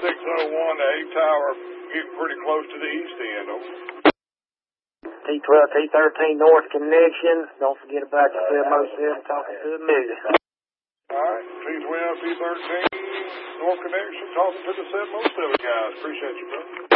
to A Tower, getting pretty close to the east end. T12, T13 North Connection. Don't forget about your Fibmo 7 talking to Amelia. All right, T12, T13 North Connection, talking to the 707 guys. Appreciate you, brother.